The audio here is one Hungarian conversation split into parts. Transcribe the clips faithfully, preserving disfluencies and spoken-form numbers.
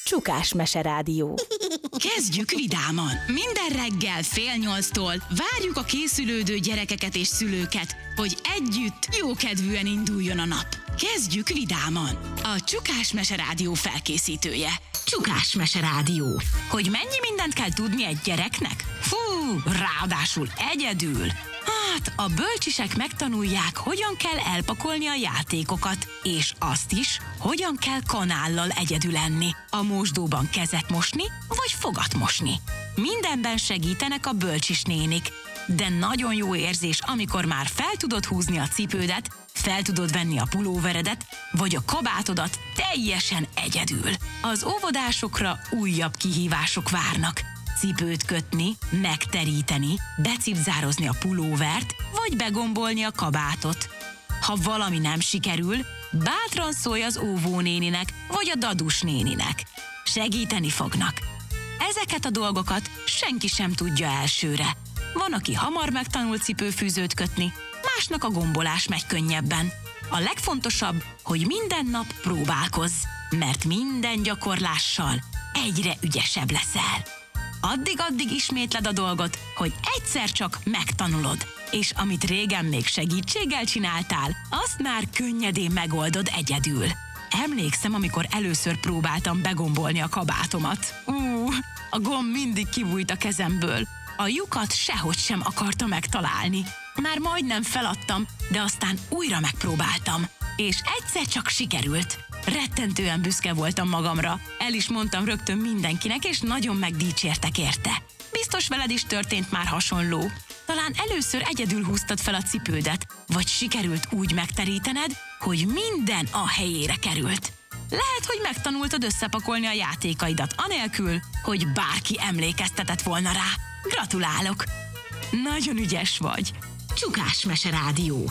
Csukás Mese Rádió. Kezdjük vidáman! Minden reggel fél nyolctól várjuk a készülődő gyerekeket és szülőket, hogy együtt jókedvűen induljon a nap. Kezdjük vidáman! A Csukás Mese Rádió felkészítője. Csukás Mese Rádió. Hogy mennyi mindent kell tudni egy gyereknek? Fú, ráadásul egyedül! Hát, a bölcsisek megtanulják, hogyan kell elpakolni a játékokat, és azt is, hogyan kell kanállal egyedül enni, a mosdóban kezet mosni, vagy fogat mosni. Mindenben segítenek a bölcsis nénik, de nagyon jó érzés, amikor már fel tudod húzni a cipődet, fel tudod venni a pulóveredet, vagy a kabátodat teljesen egyedül. Az óvodásokra újabb kihívások várnak. Cipőt kötni, megteríteni, becipzározni a pulóvert, vagy begombolni a kabátot. Ha valami nem sikerül, bátran szólj az óvónéninek, vagy a dadus néninek. Segíteni fognak. Ezeket a dolgokat senki sem tudja elsőre. Van, aki hamar megtanul cipőfűzőt kötni, másnak a gombolás megy könnyebben. A legfontosabb, hogy minden nap próbálkozz, mert minden gyakorlással egyre ügyesebb leszel. Addig-addig ismétled a dolgot, hogy egyszer csak megtanulod, és amit régen még segítséggel csináltál, azt már könnyedén megoldod egyedül. Emlékszem, amikor először próbáltam begombolni a kabátomat. Ú, a gomb mindig kibújt a kezemből. A lyukat sehogy sem akarta megtalálni. Már majdnem feladtam, de aztán újra megpróbáltam. És egyszer csak sikerült. Rettentően büszke voltam magamra. El is mondtam rögtön mindenkinek, és nagyon megdicsértek érte. Biztos veled is történt már hasonló. Talán először egyedül húztad fel a cipődet, vagy sikerült úgy megterítened, hogy minden a helyére került. Lehet, hogy megtanultad összepakolni a játékaidat, anélkül, hogy bárki emlékeztetett volna rá. Gratulálok! Nagyon ügyes vagy. Csukás Mese Rádió.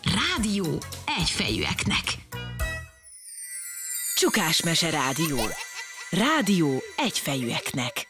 Rádió egyfejűeknek. Csukás Mese Rádió. Rádió egyfejűeknek.